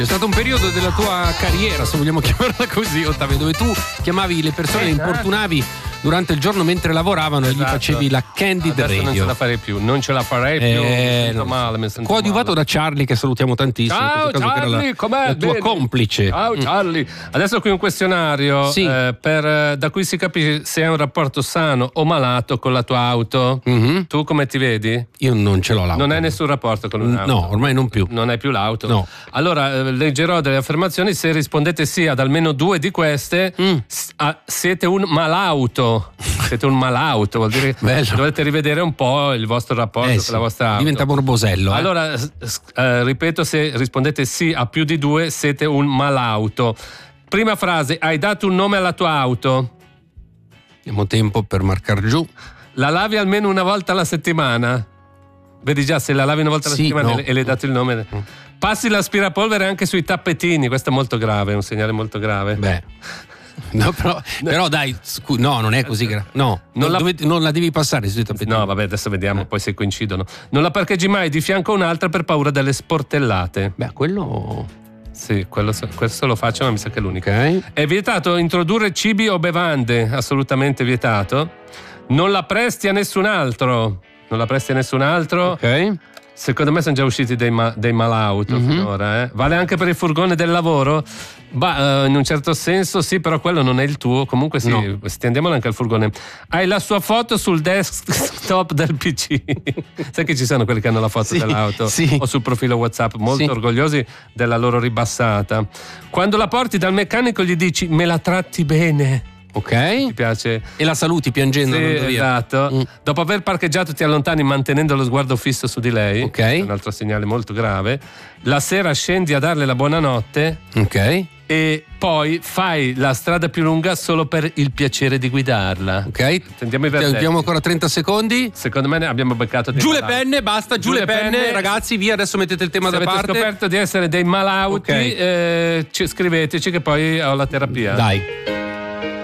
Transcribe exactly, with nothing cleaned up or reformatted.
C'è stato un periodo della tua carriera, se vogliamo chiamarla così, Ottavio, dove tu chiamavi le persone, le importunavi durante il giorno mentre lavoravano, esatto, e gli facevi la Candid Adesso Radio. Non ce la farei più, non ce la farei più. Eh, mi sento male, mi sento coadiuvato male. da Charlie, che salutiamo tantissimo. Ciao Charlie, la, com'è? la tua Bene. complice. Ciao Charlie. Adesso qui un questionario, sì. eh, per, da cui si capisce se hai un rapporto sano o malato con la tua auto. Mm-hmm. Tu come ti vedi? Io non ce l'ho l'auto. Non hai nessun rapporto con un'auto? No, ormai non più. Non hai più l'auto? No. Allora, eh, leggerò delle affermazioni. Se rispondete sì ad almeno due di queste, mm. s- a- siete un malauto. Siete un malauto, vuol dire che dovete rivedere un po' il vostro rapporto eh con sì. la vostra auto. Diventa morbosello. Eh? Allora, s- s- eh, ripeto, se rispondete sì a più di due, siete un malauto. Prima frase: hai dato un nome alla tua auto? Abbiamo tempo per marcar giù. La lavi almeno una volta alla settimana? Vedi già, se la lavi una volta alla sì, settimana no. e le hai dato il nome. Passi l'aspirapolvere anche sui tappetini, questo è molto grave, è un segnale molto grave. Beh. No, però, però dai, scu- no, non è così grave. No, non, Non la- dovete- non la devi passare sui tappetini. No, vabbè, adesso vediamo poi se coincidono. Non la parcheggi mai di fianco a un'altra per paura delle sportellate. Beh, quello. Sì, quello, questo lo faccio, ma mi sa che è l'unico. Ok. È vietato introdurre cibi o bevande, assolutamente vietato. Non la presti a nessun altro. Non la presti a nessun altro. Ok. Secondo me sono già usciti dei, ma- dei malauto mm-hmm. finora. Eh? Vale anche per il furgone del lavoro? Bah, uh, in un certo senso sì, però quello non è il tuo. Comunque sì, no. stendiamolo anche al furgone. Hai la sua foto sul desktop del P C. Sai che ci sono quelli che hanno la foto sì, dell'auto sì. o sul profilo WhatsApp, molto sì. orgogliosi della loro ribassata. Quando la porti dal meccanico gli dici: me la tratti bene. Ok. Ti piace? E la saluti piangendo. Sì, andando via. esatto. Mm. Dopo aver parcheggiato ti allontani mantenendo lo sguardo fisso su di lei. Ok. Un altro segnale molto grave. La sera scendi a darle la buonanotte. Ok. E poi fai la strada più lunga solo per il piacere di guidarla. Ok. Sentiamo i verdetti. Abbiamo ancora trenta secondi. Secondo me ne abbiamo beccato dei Giù le malauti. penne, basta, giù, Giù le le penne, penne. ragazzi, via, adesso mettete il tema Se da avete parte. scoperto di essere dei malauti, Ok. eh, ci- scriveteci che poi ho la terapia. Dai.